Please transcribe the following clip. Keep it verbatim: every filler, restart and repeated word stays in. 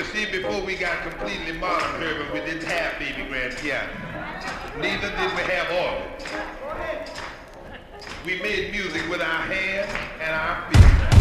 see, before we got completely modern, Herbert, we didn't have baby grand piano. Neither did we have organs. We made music with our hands and our feet.